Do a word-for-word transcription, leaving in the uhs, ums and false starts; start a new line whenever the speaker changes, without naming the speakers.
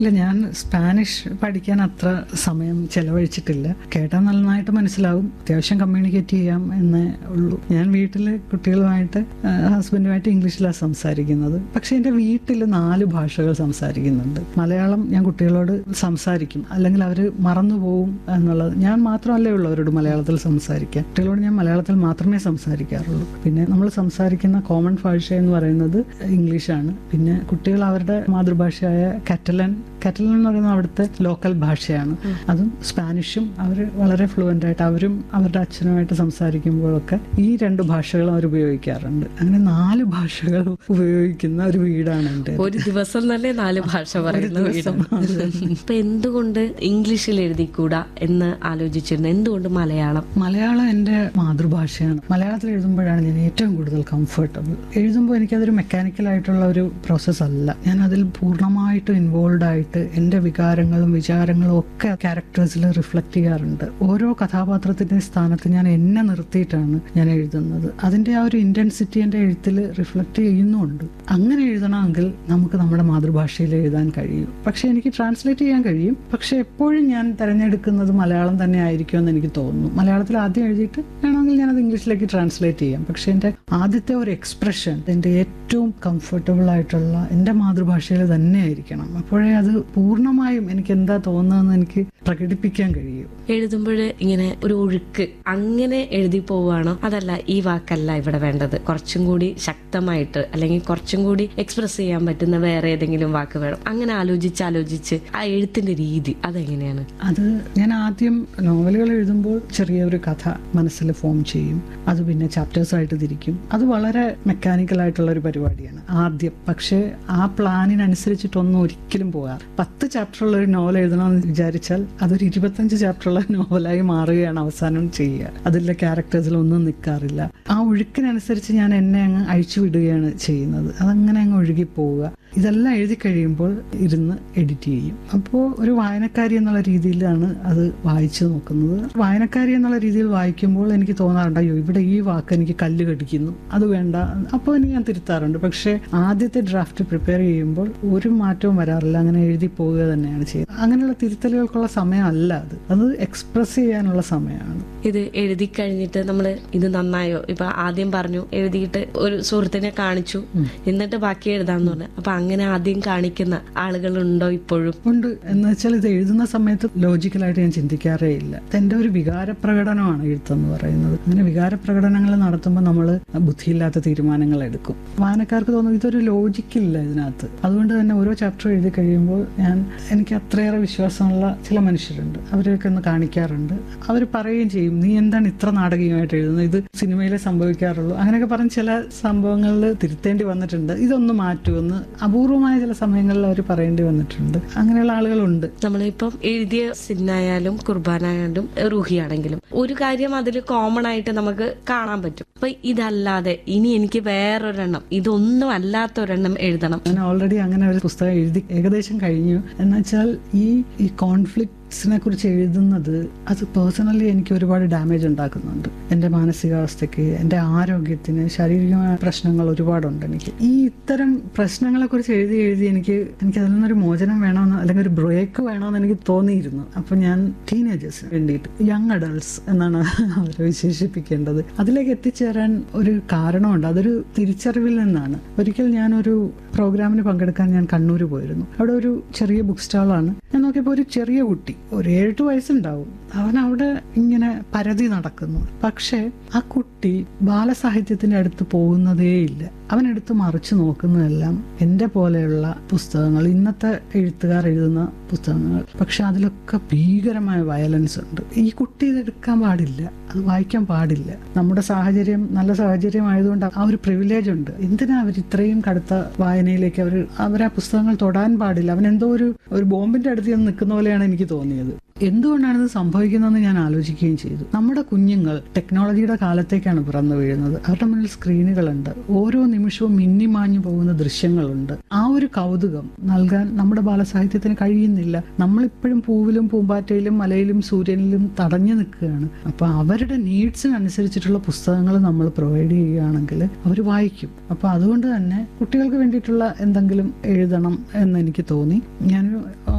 ഇല്ല, ഞാൻ സ്പാനിഷ് പഠിക്കാൻ അത്ര സമയം ചെലവഴിച്ചിട്ടില്ല. കേട്ടാൽ നന്നായിട്ട് മനസ്സിലാവും, അത്യാവശ്യം കമ്മ്യൂണിക്കേറ്റ് ചെയ്യാം എന്നേ ഉള്ളൂ. ഞാൻ വീട്ടിൽ കുട്ടികളുമായിട്ട് ഹസ്ബൻഡുമായിട്ട് ഇംഗ്ലീഷിലാണ് സംസാരിക്കുന്നത്. പക്ഷെ എൻ്റെ വീട്ടിൽ നാല് ഭാഷകൾ സംസാരിക്കുന്നുണ്ട്. മലയാളം ഞാൻ കുട്ടികളോട് സംസാരിക്കും, അല്ലെങ്കിൽ അവർ മറന്നുപോകും എന്നുള്ളത്. ഞാൻ മാത്രമല്ലേ ഉള്ളൂ അവരോട് മലയാളത്തിൽ സംസാരിക്കാൻ. കുട്ടികളോട് ഞാൻ മലയാളത്തിൽ മാത്രമേ സംസാരിക്കാറുള്ളൂ. പിന്നെ നമ്മൾ സംസാരിക്കുന്ന കോമൺ ഭാഷ എന്ന് പറയുന്നത് ഇംഗ്ലീഷാണ്. പിന്നെ കുട്ടികൾ അവരുടെ മാതൃഭാഷയായ കാറ്റലൻ കാറ്റലൻ എന്ന് പറയുന്നത് അവിടുത്തെ ലോക്കൽ ഭാഷയാണ്. അതും സ്പാനിഷും അവർ വളരെ ഫ്ലുവൻ്റ് ആയിട്ട് അവരും അവരുടെ അച്ഛനുമായിട്ട് സംസാരിക്കുമ്പോഴൊക്കെ ഈ രണ്ട് ഭാഷകളും അവർ ഉപയോഗിക്കാറുണ്ട്. അങ്ങനെ നാല് ഭാഷകൾ ഉപയോഗിക്കുന്ന ഒരു വീടാണ് എൻ്റെ.
ഒരു ദിവസം തന്നെ നാല് ഭാഷ പറയുന്ന വീടാണ്. ഇപ്പൊ എന്തുകൊണ്ട് ഇംഗ്ലീഷിൽ എഴുതിക്കൂടാ എന്ന് ആലോചിച്ചിരുന്നു? എന്തുകൊണ്ട് മലയാളം?
മലയാളം എൻ്റെ മാതൃഭാഷയാണ്. മലയാളത്തിൽ എഴുതുമ്പോഴാണ് ഞാൻ ഏറ്റവും കൂടുതൽ കംഫർട്ടബിൾ. എഴുതുമ്പോൾ എനിക്കതൊരു മെക്കാനിക്കലായിട്ടുള്ള ഒരു പ്രോസസ്സ് അല്ല. ഞാൻ അതിൽ പൂർണ്ണമായിട്ടും ഇൻവോൾവ് ആയിട്ട് എൻ്റെ വികാരങ്ങളും വിചാരങ്ങളും ഒക്കെ ക്യാരക്ടേഴ്സിൽ റിഫ്ലക്ട് ചെയ്യാറുണ്ട്. ഓരോ കഥാപാത്രത്തിന്റെ സ്ഥാനത്ത് ഞാൻ എന്നെ നിർത്തിയിട്ടാണ് ഞാൻ എഴുതുന്നത്. അതിന്റെ ആ ഒരു ഇന്റൻസിറ്റി എൻ്റെ എഴുത്തിൽ റിഫ്ലക്ട് ചെയ്യുന്നുണ്ട്. അങ്ങനെ എഴുതണമെങ്കിൽ നമുക്ക് നമ്മുടെ മാതൃഭാഷയിൽ എഴുതാൻ കഴിയും. പക്ഷെ എനിക്ക് ട്രാൻസ്ലേറ്റ് ചെയ്യാൻ കഴിയും. പക്ഷെ എപ്പോഴും ഞാൻ തിരഞ്ഞെടുക്കുന്നത് മലയാളം തന്നെ ആയിരിക്കുമെന്ന് എനിക്ക് തോന്നുന്നു. മലയാളത്തിൽ ആദ്യം എഴുതിയിട്ട് വേണമെങ്കിൽ ഞാനത് ഇംഗ്ലീഷിലേക്ക് ട്രാൻസ്ലേറ്റ് ചെയ്യാം. പക്ഷെ എൻ്റെ ആദ്യത്തെ ഒരു എക്സ്പ്രഷൻ എൻ്റെ ഏറ്റവും കംഫർട്ടബിൾ ആയിട്ടുള്ള എൻ്റെ മാതൃഭാഷയിൽ തന്നെ ആയിരിക്കണം. അപ്പോഴേ അത് പൂർണ്ണമായും എനിക്ക് എന്താ തോന്നുന്നതെന്ന് എനിക്ക് പ്രകടിപ്പിക്കാൻ കഴിയും.
എഴുതുമ്പോൾ ഇങ്ങനെ ഒരു ഒഴുക്ക് അങ്ങനെ എഴുതി പോവുകയാണോ? അതല്ല, ഈ വാക്കല്ല ഇവിടെ വേണ്ടത്, കുറച്ചും കൂടി ശക്തമായിട്ട് അല്ലെങ്കിൽ കുറച്ചും കൂടി എക്സ്പ്രസ് ചെയ്യാൻ പറ്റുന്ന വേറെ ഏതെങ്കിലും വാക്ക് വേണം, അങ്ങനെ ആലോചിച്ച് ആലോചിച്ച് ആ എഴുത്തിന്റെ രീതി അതെങ്ങനെയാണ്?
അത് ഞാൻ ആദ്യം നോവലുകൾ എഴുതുമ്പോൾ ചെറിയൊരു കഥ മനസ്സിൽ ഫോം ചെയ്യും. അത് പിന്നെ ചാപ്റ്റേഴ്സ് ആയിട്ട് തിരിക്കും. അത് വളരെ മെക്കാനിക്കൽ ആയിട്ടുള്ള ഒരു പരിപാടിയാണ് ആദ്യം. പക്ഷേ ആ പ്ലാനിനനുസരിച്ചിട്ടൊന്നും ഒരിക്കലും പോകാറ്. പത്ത് ചാപ്റ്ററുള്ള ഒരു നോവൽ എഴുതണമെന്ന് വിചാരിച്ചാൽ അതൊരു ഇരുപത്തഞ്ച് ചാപ്റ്ററുള്ള നോവലായി മാറുകയാണ് അവസാനം ചെയ്യുക. അതിലെ ക്യാരക്ടേഴ്സിലൊന്നും നിൽക്കാറില്ല. ആ ഒഴുക്കിനനുസരിച്ച് ഞാൻ എന്നെ അങ്ങ് അഴിച്ചു വിടുകയാണ് ചെയ്യുന്നത്. അതങ്ങനെ അങ്ങ് ഒഴുകി പോവുക. ഇതെല്ലാം എഴുതി കഴിയുമ്പോൾ ഇരുന്ന് എഡിറ്റ് ചെയ്യും. അപ്പോൾ ഒരു വായനക്കാരി എന്നുള്ള രീതിയിലാണ് അത് വായിച്ചു നോക്കുന്നത്. വായനക്കാരി എന്നുള്ള രീതിയിൽ വായിക്കുമ്പോൾ എനിക്ക് തോന്നാറുണ്ട്, അയ്യോ ഇവിടെ ഈ വാക്ക് എനിക്ക് കല്ല് കടിക്കുന്നു, അത് വേണ്ട. അപ്പോൾ എനിക്ക് ഞാൻ തിരുത്താറുണ്ട്. പക്ഷേ ആദ്യത്തെ ഡ്രാഫ്റ്റ് പ്രിപ്പയർ ചെയ്യുമ്പോൾ ഒരു മാറ്റവും വരാറില്ല. അങ്ങനെ എഴുതി പോവുക തന്നെയാണ് ചെയ്യുന്നത്. അങ്ങനെയുള്ള തിരുത്തലുകൾക്കുള്ള സമയമല്ല അത്. അത് എക്സ്പ്രസ് ചെയ്യാനുള്ള സമയമാണ്.
ഇത് എഴുതി കഴിഞ്ഞിട്ട് നമ്മൾ ഇത് നന്നായോ, ഇപ്പൊ ആദ്യം പറഞ്ഞു എഴുതിയിട്ട് ഒരു സുഹൃത്തിനെ കാണിച്ചു എന്നിട്ട് ബാക്കി എഴുതാന്ന് പറഞ്ഞു. അപ്പൊ അങ്ങനെ ആദ്യം കാണിക്കുന്ന ആളുകളുണ്ടോ ഇപ്പോഴും?
ഉണ്ട്. എന്ന് വെച്ചാൽ ഇത് എഴുതുന്ന സമയത്ത് ലോജിക്കലായിട്ട് ഞാൻ ചിന്തിക്കാറേ ഇല്ല. എന്റെ ഒരു വികാരപ്രകടനമാണ് എഴുത്തെന്ന് പറയുന്നത്. അങ്ങനെ വികാരപ്രകടനങ്ങൾ നടത്തുമ്പോൾ നമ്മൾ ബുദ്ധിയില്ലാത്ത തീരുമാനങ്ങൾ എടുക്കും. വായനക്കാർക്ക് തോന്നുന്നു ഇതൊരു ലോജിക്കില്ല ഇതിനകത്ത്. അതുകൊണ്ട് തന്നെ ഓരോ ചാപ്റ്റർ എഴുതി കഴിയുമ്പോൾ ഞാൻ എനിക്ക് അത്രയേറെ വിശ്വാസമുള്ള ചില മനുഷ്യരുണ്ട്, അവരെയൊക്കെ ഒന്ന് കാണിക്കാറുണ്ട്. അവർ പറയുകയും ചെയ്യും, നീ എന്താണ് ഇത്ര നാടകീയമായിട്ട് എഴുതുന്നത്, ഇത് സിനിമയിലെ സംഭവിക്കാറുള്ളൂ, അങ്ങനെയൊക്കെ പറഞ്ഞ് ചില സംഭവങ്ങളിൽ തിരുത്തേണ്ടി വന്നിട്ടുണ്ട്. ഇതൊന്ന് മാറ്റുമെന്ന് അപൂർവമായ ചില സമയങ്ങളിൽ അവർ പറയേണ്ടി വന്നിട്ടുണ്ട്. അങ്ങനെയുള്ള ആളുകളുണ്ട്.
നമ്മളിപ്പം എഴുതിയ സിന്നായാലും കുർബാനായാലും റൂഹിയാണെങ്കിലും ഒരു കാര്യം അതിൽ കോമൺ ആയിട്ട് നമുക്ക് കാണാൻ പറ്റും. അപ്പൊ ഇതല്ലാതെ ഇനി എനിക്ക് വേറൊരെണ്ണം, ഇതൊന്നും അല്ലാത്ത ഒരെണ്ണം എഴുതണം.
ഞാൻ ഓൾറെഡി അങ്ങനെ ഒരു പുസ്തകം എഴുതി ഏകദേശം കഴിഞ്ഞു. എന്നുവെച്ചാൽ ഈ ഈ കോൺഫ്ലിക്ട് ിനെ കുറിച്ച് എഴുതുന്നത് അത് പേഴ്സണലി എനിക്ക് ഒരുപാട് ഡാമേജ് ഉണ്ടാക്കുന്നുണ്ട്. എൻ്റെ മാനസികാവസ്ഥയ്ക്ക്, എൻ്റെ ആരോഗ്യത്തിന്, ശാരീരികമായ പ്രശ്നങ്ങൾ ഒരുപാടുണ്ട് എനിക്ക്. ഈ ഇത്തരം പ്രശ്നങ്ങളെ കുറിച്ച് എഴുതി എഴുതി എനിക്ക് എനിക്ക് അതിൽ നിന്നൊരു മോചനം വേണമെന്ന് അല്ലെങ്കിൽ ഒരു ബ്രേക്ക് വേണമെന്ന് എനിക്ക് തോന്നിയിരുന്നു. അപ്പം ഞാൻ ടീനേജേഴ്സിന് വേണ്ടിയിട്ട് യങ് അഡൾട്ട്സ് എന്നാണ് അവരെ വിശേഷിപ്പിക്കേണ്ടത്, അതിലേക്ക് എത്തിച്ചേരാൻ ഒരു കാരണമുണ്ട്. അതൊരു തിരിച്ചറിവിൽ നിന്നാണ്. ഒരിക്കൽ ഞാനൊരു പ്രോഗ്രാമിന് പങ്കെടുക്കാൻ ഞാൻ കണ്ണൂർ പോയിരുന്നു. അവിടെ ഒരു ചെറിയ ബുക്ക് സ്റ്റാളാണ്. ഞാൻ നോക്കിയപ്പോൾ ഒരു ചെറിയ കുട്ടി, ഒരു ഏഴെട്ട് വയസ്സുണ്ടാവും, അവൻ അവിടെ ഇങ്ങനെ പരതി നടക്കുന്നു. പക്ഷേ ആ കുട്ടി ബാലസാഹിത്യത്തിന്റെ അടുത്ത് പോകുന്നതേയില്ല. അവനെടുത്ത് മറിച്ച് നോക്കുന്നതെല്ലാം എൻ്റെ പോലെയുള്ള പുസ്തകങ്ങൾ, ഇന്നത്തെ എഴുത്തുകാർ എഴുതുന്ന പുസ്തകങ്ങൾ. പക്ഷെ അതിലൊക്കെ ഭീകരമായ വയലൻസ് ഉണ്ട്. ഈ കുട്ടി ഇതെടുക്കാൻ പാടില്ല, അത് വായിക്കാൻ പാടില്ല. നമ്മുടെ സാഹചര്യം നല്ല സാഹചര്യം ആയതുകൊണ്ട് ആ ഒരു പ്രിവിലേജ് ഉണ്ട്. എന്തിനാ അവർ ഇത്രയും കടുത്ത വായനയിലേക്ക് അവർ അവർ ആ പുസ്തകങ്ങൾ തൊടാൻ പാടില്ല? അവൻ എന്തോ ഒരു ഒരു ബോംബിന്റെ അടുത്ത് ചെന്ന് നിൽക്കുന്ന പോലെയാണ് എനിക്ക് തോന്നിയത്. എന്തുകൊണ്ടാണിത് സംഭവിക്കുന്നതെന്ന് ഞാൻ ആലോചിക്കുകയും ചെയ്തു. നമ്മുടെ കുഞ്ഞുങ്ങൾ ടെക്നോളജിയുടെ കാലത്തേക്കാണ് പിറന്നു വീഴുന്നത്. അവരുടെ മുന്നിൽ സ്ക്രീനുകളുണ്ട്, ഓരോ നിമിഷവും മിന്നിമാഞ്ഞു പോകുന്ന ദൃശ്യങ്ങളുണ്ട്. ആ ഒരു കൗതുകം നൽകാൻ നമ്മുടെ ബാലസാഹിത്യത്തിന് കഴിയുന്നില്ല. നമ്മളിപ്പോഴും പൂവിലും പൂമ്പാറ്റയിലും മലയിലും സൂര്യനിലും തടഞ്ഞു നിൽക്കുകയാണ്. അപ്പൊ അവരുടെ നീഡ്സിനനുസരിച്ചിട്ടുള്ള പുസ്തകങ്ങൾ നമ്മൾ പ്രൊവൈഡ് ചെയ്യുകയാണെങ്കിൽ അവർ വായിക്കും. അപ്പൊ അതുകൊണ്ട് തന്നെ കുട്ടികൾക്ക് വേണ്ടിയിട്ടുള്ള എന്തെങ്കിലും എഴുതണം എന്ന് എനിക്ക് തോന്നി. ഞാൻ